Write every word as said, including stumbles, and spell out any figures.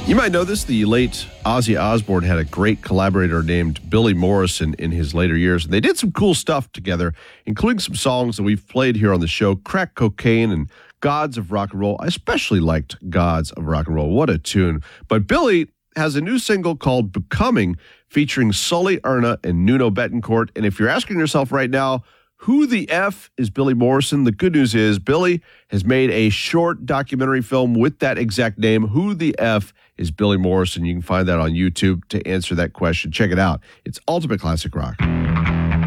You might know this. The late Ozzy Osbourne had a great collaborator named Billy Morrison in his later years. And they did some cool stuff together, including some songs that we've played here on the show, Crack Cocaine and Gods of Rock and Roll. I especially liked Gods of Rock and Roll. What a tune. But Billy has a new single called Becoming, featuring Sully Erna and Nuno Bettencourt. And if you're asking yourself right now, who the F is Billy Morrison? The good news is Billy has made a short documentary film with that exact name. Who the F is Billy Morrison? You can find that on YouTube to answer that question. Check it out. It's Ultimate Classic Rock.